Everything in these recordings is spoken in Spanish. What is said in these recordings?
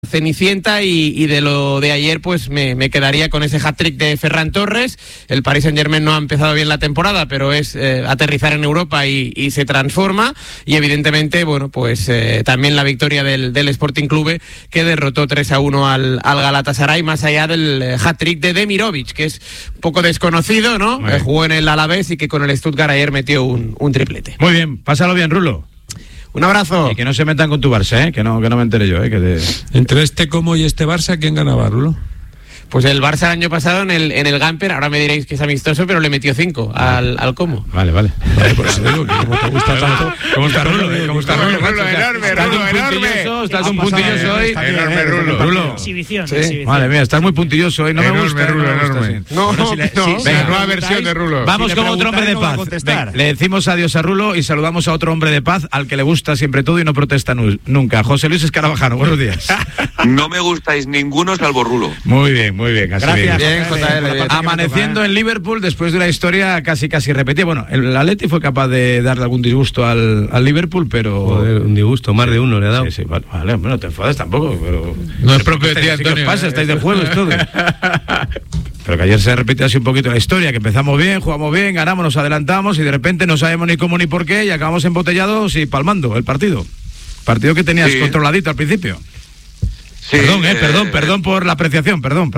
Cenicienta y de lo de ayer pues me quedaría con ese hat-trick de Ferran Torres. El Paris Saint-Germain no ha empezado bien la temporada, pero es aterrizar en Europa y se transforma, y evidentemente bueno pues también la victoria del Sporting Clube, que derrotó 3-1 al Galatasaray, más allá del hat-trick de Demirovic, que es un poco desconocido, ¿no? Jugó en el Alavés y que con el Stuttgart ayer metió un triplete. Muy bien, pásalo bien, Rulo. Un abrazo. Y que no se metan con tu Barça, que no me entere yo. Entre este Como y este Barça, ¿quién ganaba, Rulo? Pues el Barça el año pasado en el Gamper, ahora me diréis que es amistoso, pero le metió 5 al Como. Vale. Por eso digo que como te gusta tanto. ¿Cómo está Rulo? Rulo, enorme. Estás un puntilloso hoy. Enorme, Rulo. Exhibición. Madre mía, estás muy puntilloso hoy. No me gusta. Enorme. No. Venga, nueva versión de Rulo. Vamos con otro hombre de paz. Venga, le decimos adiós a Rulo y saludamos a otro hombre de paz al que le gusta siempre todo y no protesta nunca. José Luis Escarabajano, buenos días. No me gustáis ninguno salvo Rulo. Muy bien. Gracias, bien, JL. Amaneciendo en Liverpool después de una historia casi repetida. Bueno, el Atleti fue capaz de darle algún disgusto al Liverpool, pero... Joder, un disgusto, más de uno le ha dado. Sí, vale, no te enfades tampoco, pero... No es propio de ti, Antonio. ¿Qué os pasa? Estáis de juego, es todo. Pero que ayer se repite así un poquito la historia, que empezamos bien, jugamos bien, ganamos, nos adelantamos y de repente no sabemos ni cómo ni por qué y acabamos embotellados y palmando el partido. Partido que tenías controladito al principio. Sí, perdón por la apreciación, perdón.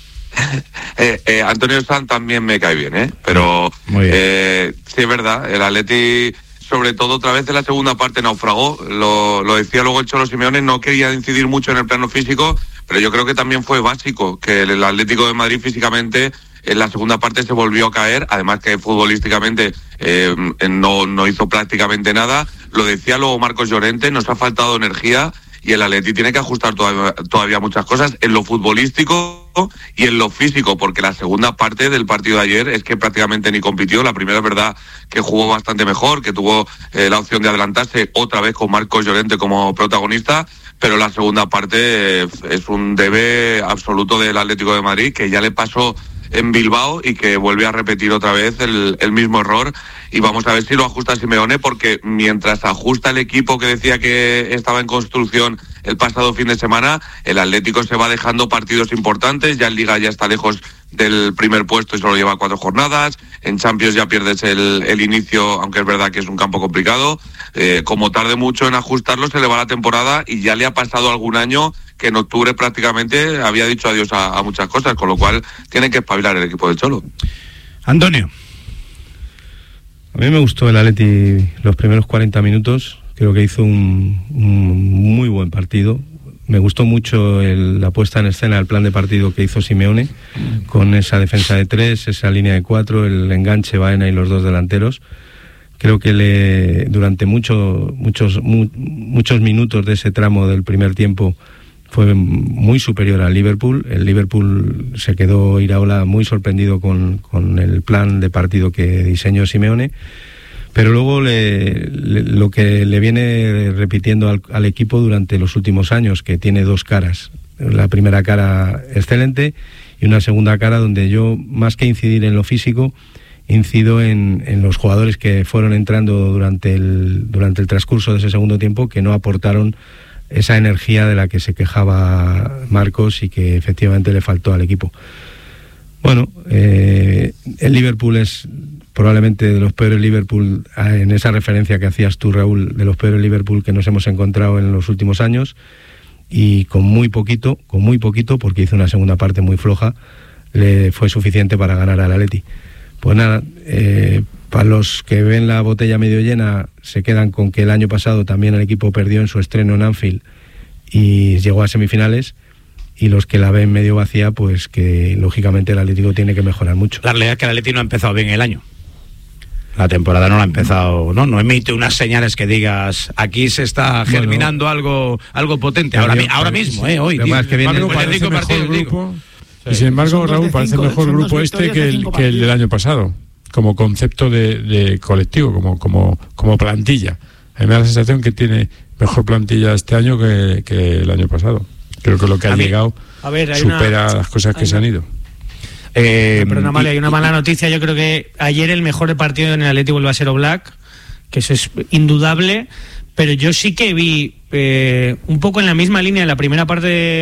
Antonio Sanz también me cae bien, pero muy bien. Sí es verdad, el Atleti, sobre todo otra vez en la segunda parte, naufragó. Lo decía luego el Cholo Simeone, no quería incidir mucho en el plano físico, pero yo creo que también fue básico que el Atlético de Madrid físicamente en la segunda parte se volvió a caer, además que futbolísticamente no hizo prácticamente nada. Lo decía luego Marcos Llorente, nos ha faltado energía y el Atleti tiene que ajustar todavía muchas cosas en lo futbolístico y en lo físico, porque la segunda parte del partido de ayer es que prácticamente ni compitió. La primera es verdad que jugó bastante mejor, que tuvo la opción de adelantarse otra vez con Marcos Llorente como protagonista, pero la segunda parte es un debe absoluto del Atlético de Madrid, que ya le pasó en Bilbao y que vuelve a repetir otra vez el mismo error, y vamos a ver si lo ajusta Simeone, porque mientras ajusta el equipo que decía que estaba en construcción el pasado fin de semana, el Atlético se va dejando partidos importantes. Ya en Liga ya está lejos del primer puesto y solo lleva 4 jornadas, en Champions ya pierdes el inicio, aunque es verdad que es un campo complicado. Como tarde mucho en ajustarlo, se le va la temporada, y ya le ha pasado algún año que en octubre prácticamente había dicho adiós a muchas cosas, con lo cual tiene que espabilar el equipo del Cholo. Antonio. A mí me gustó el Atleti los primeros 40 minutos, creo que hizo un muy buen partido. Me gustó mucho la puesta en escena, el plan de partido que hizo Simeone, con esa defensa de 3, esa línea de 4, el enganche Baena y los 2 delanteros. Creo que durante muchos minutos de ese tramo del primer tiempo fue muy superior al Liverpool. El Liverpool se quedó Iraola muy sorprendido con el plan de partido que diseñó Simeone, pero luego lo que le viene repitiendo al equipo durante los últimos años, que tiene 2 caras. La primera cara excelente y una segunda cara donde yo, más que incidir en lo físico, incido en los jugadores que fueron entrando durante el transcurso de ese segundo tiempo, que no aportaron esa energía de la que se quejaba Marcos y que efectivamente le faltó al equipo. Bueno, el Liverpool es probablemente de los peores Liverpool, en esa referencia que hacías tú, Raúl, de los peores Liverpool que nos hemos encontrado en los últimos años, y con muy poquito, porque hizo una segunda parte muy floja, le fue suficiente para ganar al Atleti. Pues nada, para los que ven la botella medio llena, se quedan con que el año pasado también el equipo perdió en su estreno en Anfield y llegó a semifinales, y los que la ven medio vacía, pues que lógicamente el Atlético tiene que mejorar mucho. La realidad es que el Atlético no ha empezado bien el año. La temporada no la ha empezado, no emite unas señales que digas, aquí se está germinando algo potente, ahora mismo, hoy. Además, que viene parece mejor grupo. Y sin embargo, Raúl, parece el mejor grupo que el del año pasado, como concepto de colectivo, como plantilla. A mí me da la sensación que tiene mejor plantilla este año que el año pasado. Creo que lo que ha llegado supera las cosas que se han ido. Pero no, hay una mala noticia. Yo creo que ayer el mejor partido en el Atleti vuelve a ser Oblak, que eso es indudable, pero yo sí que vi un poco en la misma línea en la primera parte